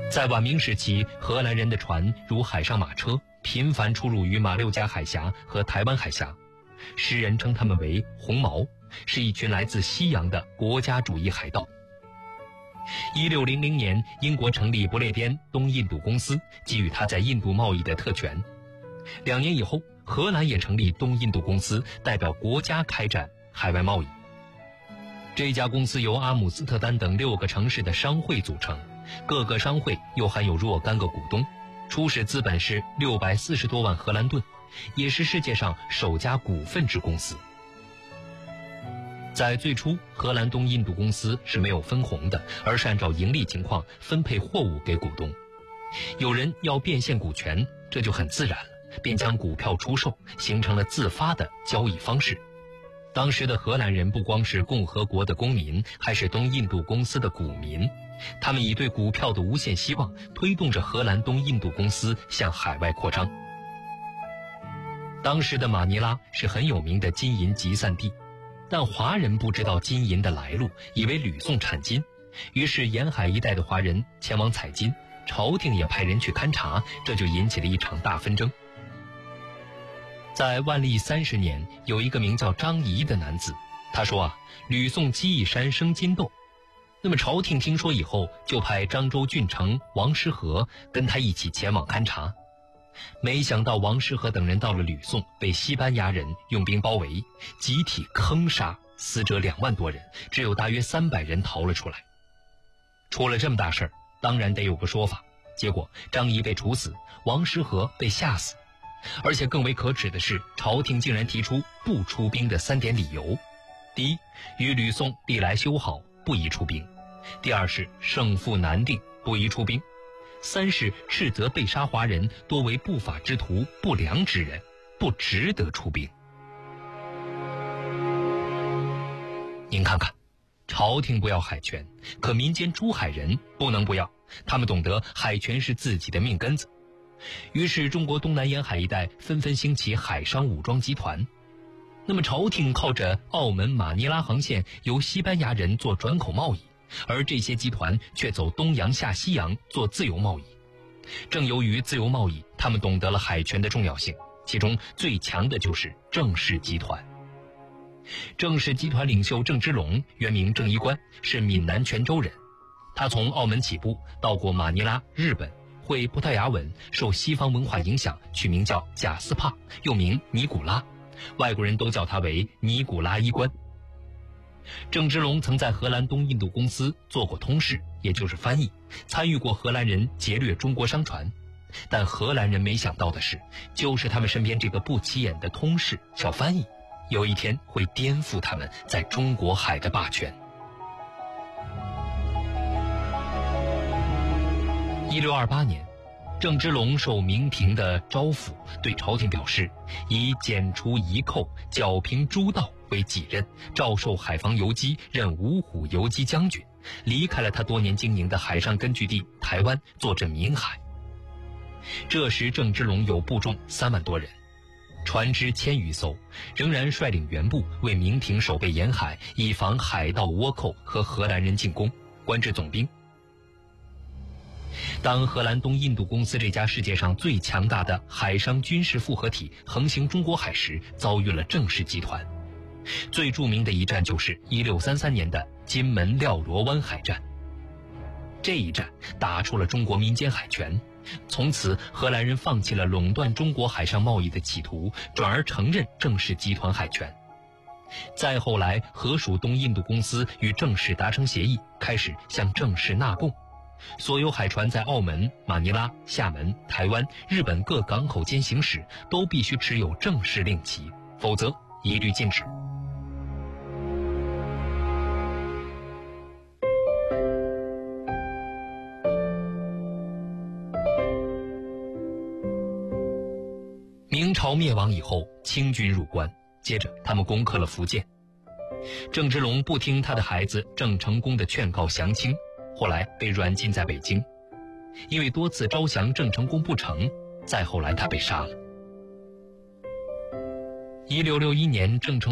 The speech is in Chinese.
在晚明时期，荷兰人的船如海上马车，频繁出入于马六甲海峡和台湾海峡。诗人称他们为红毛，是一群来自西洋的国家主义海盗。1600年，英国成立不列颠东印度公司，给予他在印度贸易的特权。2年以后，荷兰也成立东印度公司，代表国家开展海外贸易。这家公司由阿姆斯特丹等6个城市的商会组成，各个商会又含有若干个股东，初始资本是640多万荷兰盾，也是世界上首家股份制公司。在最初，荷兰东印度公司是没有分红的，而是按照盈利情况分配货物给股东。有人要变现股权，这就很自然了，便将股票出售，形成了自发的交易方式。当时的荷兰人不光是共和国的公民，还是东印度公司的股民，他们以对股票的无限希望，推动着荷兰东印度公司向海外扩张。当时的马尼拉是很有名的金银集散地，但华人不知道金银的来路，以为吕宋产金，于是沿海一带的华人前往采金，朝廷也派人去勘察，这就引起了一场大纷争。在万历30年，有一个名叫张仪的男子，他说吕宋基义山生金豆。那么朝廷听说以后，就派漳州郡丞王师和跟他一起前往勘察。没想到王师和等人到了吕宋，被西班牙人用兵包围，集体坑杀，死者2万多人，只有大约300人逃了出来。出了这么大事儿，当然得有个说法。结果张仪被处死，王师和被吓死。而且更为可耻的是，朝廷竟然提出不出兵的3点理由：第一，与吕宋历来修好，不宜出兵；第二是胜负难定，不宜出兵；三是斥责被杀华人多为不法之徒、不良之人，不值得出兵。您看看，朝廷不要海权，可民间珠海人不能不要，他们懂得海权是自己的命根子。于是中国东南沿海一带纷纷兴起海商武装集团。那么朝廷靠着澳门马尼拉航线由西班牙人做转口贸易，而这些集团却走东洋下西洋做自由贸易。正由于自由贸易，他们懂得了海权的重要性，其中最强的就是郑氏集团。郑氏集团领袖郑芝龙，原名郑一官，是闽南泉州人。他从澳门起步，到过马尼拉、日本，会葡萄牙文，受西方文化影响，取名叫贾斯帕，又名尼古拉，外国人都叫他为尼古拉一官。郑芝龙曾在荷兰东印度公司做过通事，也就是翻译，参与过荷兰人劫掠中国商船。但荷兰人没想到的是，就是他们身边这个不起眼的通事小翻译，有一天会颠覆他们在中国海的霸权。1628年，郑芝龙受明廷的招抚，对朝廷表示以剪除夷寇、剿平诸盗为己任，诏授海防游击，任芜湖游击将军，离开了他多年经营的海上根据地台湾，坐镇闽海。这时郑芝龙有部众3万多人，船只1000余艘，仍然率领原部为明廷守备沿海，以防海盗倭寇和荷兰人进攻，官至总兵。当荷兰东印度公司这家世界上最强大的海商军事复合体横行中国海时，遭遇了郑氏集团。最著名的一战就是1633年的金门廖罗湾海战。这一战打出了中国民间海权，从此荷兰人放弃了垄断中国海上贸易的企图，转而承认郑氏集团海权。再后来，荷属东印度公司与郑氏达成协议，开始向郑氏纳贡。所有海船在澳门、马尼拉、厦门、台湾、日本各港口间行驶，都必须持有郑氏令旗，否则一律禁止。明朝灭亡以后，清军入关，接着他们攻克了福建。郑芝龙不听他的孩子郑成功的劝告降清，后来被软禁在北京。因为多次招降郑成功不成，再后来他被杀了。1661年，郑成